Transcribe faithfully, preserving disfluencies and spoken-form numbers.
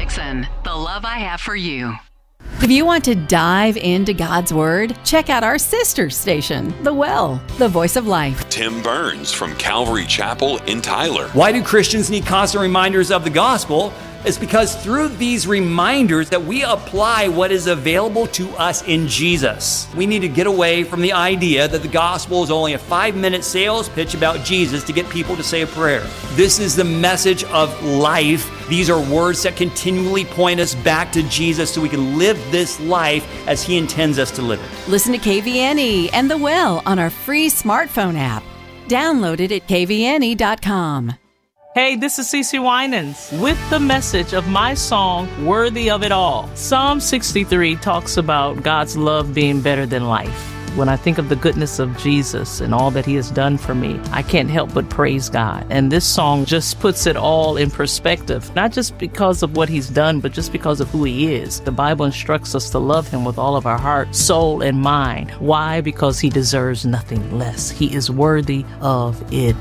Dixon, the love I have for you. If you want to dive into God's Word, check out our sister station, The Well, the Voice of Life. Tim Burns from Calvary Chapel in Tyler. Why do Christians need constant reminders of the gospel? It's because through these reminders that we apply what is available to us in Jesus. We need to get away from the idea that the gospel is only a five-minute sales pitch about Jesus to get people to say a prayer. This is the message of life. These are words that continually point us back to Jesus so we can live this life as He intends us to live it. Listen to K V N E and The Well on our free smartphone app. Download it at K V N E dot com. Hey, this is CeCe Winans with the message of my song, Worthy of It All. Psalm sixty-three talks about God's love being better than life. When I think of the goodness of Jesus and all that He has done for me, I can't help but praise God. And this song just puts it all in perspective, not just because of what He's done, but just because of who He is. The Bible instructs us to love Him with all of our heart, soul, and mind. Why? Because He deserves nothing less. He is worthy of it